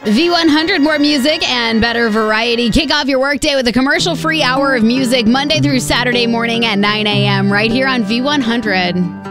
V100, more music and better variety. Kick off your workday with a commercial-free hour of music Monday through Saturday morning at 9 a.m. right here on V100.